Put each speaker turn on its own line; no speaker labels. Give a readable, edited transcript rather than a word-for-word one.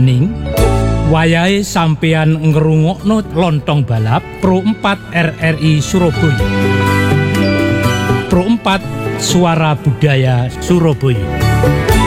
Kedaning wayahe sampeyan ngrungokno Lontong Balap Pro 4 RRI Surabaya. Pro 4 Suara Budaya Surabaya.